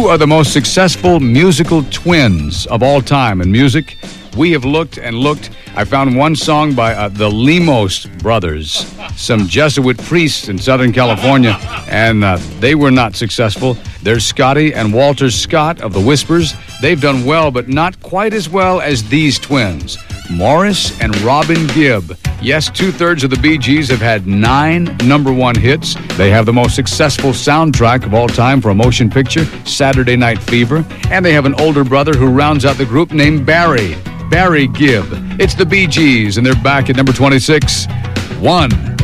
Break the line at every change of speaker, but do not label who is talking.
Who are the most successful musical twins of all time in music? We have looked and looked. I found one song by the Lemos brothers, some Jesuit priests in Southern California, and they were not successful. There's Scotty and Walter Scott of the Whispers. They've done well, but not quite as well as these twins, Morris and Robin Gibb. Yes, 2/3 of the Bee Gees have had 9 number-1 hits. They have the most successful soundtrack of all time for a motion picture, Saturday Night Fever. And they have an older brother who rounds out the group named Barry Gibb. It's the Bee Gees, and they're back at number 26. 1.